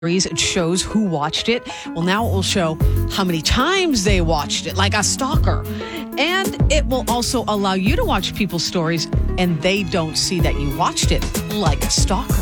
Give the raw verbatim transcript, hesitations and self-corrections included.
It shows who watched it. Well, now it will show how many times they watched it, like a stalker. And it will also allow you to watch people's stories and they don't see that you watched it, like a stalker.